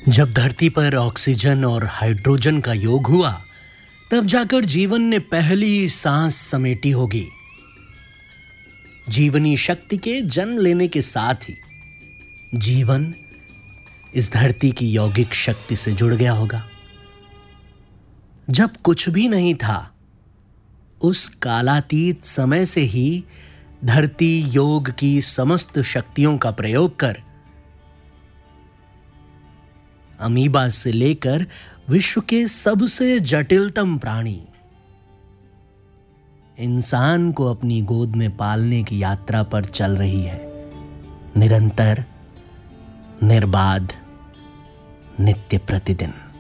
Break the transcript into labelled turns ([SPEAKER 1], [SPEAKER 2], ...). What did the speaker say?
[SPEAKER 1] जब धरती पर ऑक्सीजन और हाइड्रोजन का योग हुआ, तब जाकर जीवन ने पहली सांस समेटी होगी। जीवनी शक्ति के जन्म लेने के साथ ही जीवन इस धरती की यौगिक शक्ति से जुड़ गया होगा। जब कुछ भी नहीं था, उस कालातीत समय से ही धरती योग की समस्त शक्तियों का प्रयोग कर अमीबा से लेकर विश्व के सबसे जटिलतम प्राणी इंसान को अपनी गोद में पालने की यात्रा पर चल रही है, निरंतर, निर्बाध, नित्य प्रतिदिन।